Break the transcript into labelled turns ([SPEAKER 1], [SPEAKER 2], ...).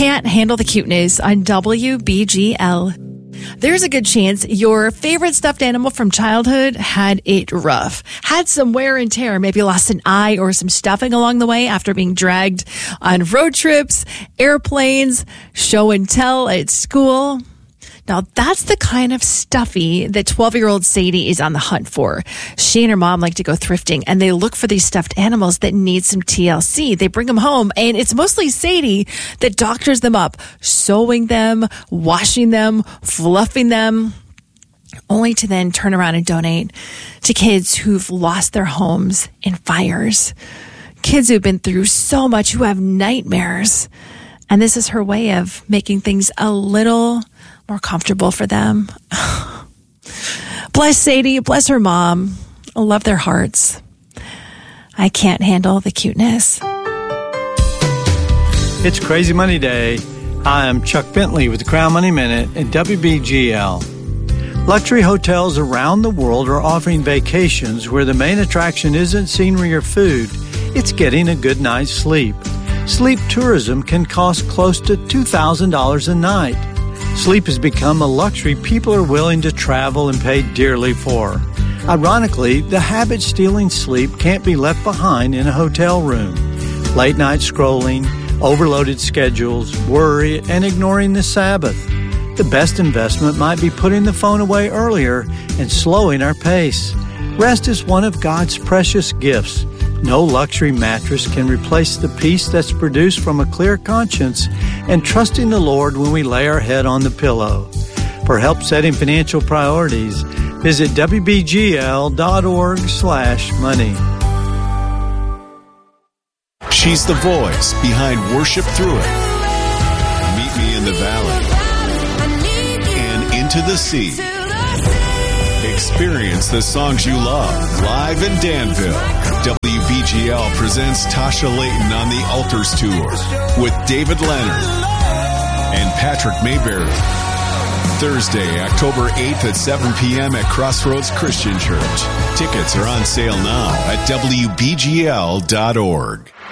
[SPEAKER 1] Can't Handle the Cuteness on WBGL. There's a good chance your favorite stuffed animal from childhood had it rough, had some wear and tear, maybe lost an eye or some stuffing along the way after being dragged on road trips, airplanes, show and tell at school. Now, that's the kind of stuffy that 12-year-old Sadie is on the hunt for. She and her mom like to go thrifting, and they look for these stuffed animals that need some TLC. They bring them home, and it's mostly Sadie that doctors them up, sewing them, washing them, fluffing them, only to then turn around and donate to kids who've lost their homes in fires. Kids who've been through so much, who have nightmares. And this is her way of making things a little more comfortable for them. Bless Sadie, bless her mom. I love their hearts. I can't handle the cuteness.
[SPEAKER 2] It's Crazy Money Day. Hi, I'm Chuck Bentley with the Crown Money Minute and WBGL. Luxury hotels around the world are offering vacations where the main attraction isn't scenery or food, it's getting a good night's sleep. Sleep tourism can cost close to $2,000 a night. Sleep has become a luxury people are willing to travel and pay dearly for. Ironically, the habit stealing sleep can't be left behind in a hotel room. Late night scrolling, overloaded schedules, worry, and ignoring the Sabbath. The best investment might be putting the phone away earlier and slowing our pace. Rest is one of God's precious gifts. No luxury mattress can replace the peace that's produced from a clear conscience and trusting the Lord when we lay our head on the pillow. For help setting financial priorities, visit WBGL.org/money.
[SPEAKER 3] She's the voice behind Worship Through It, Meet Me in the Valley, and Into the Sea. Experience the songs you love live in Danville. WBGL presents Tasha Layton on the Altars Tour with David Leonard and Patrick Mayberry. Thursday, October 8th at 7 p.m. at Crossroads Christian Church. Tickets are on sale now at WBGL.org.